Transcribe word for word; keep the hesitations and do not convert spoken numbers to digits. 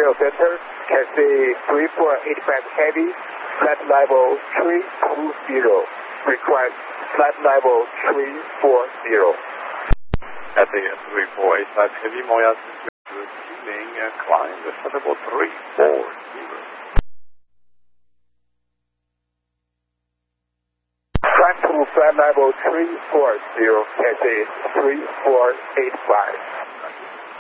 Zero Center, Cathay three four eight five Heavy, flight level three two zero. Request flight level three four zero. Cathay three four eight five Heavy, Moya Tuning, climb the level three four zero. Climb to flight level three four zero, Cathay three four eight five.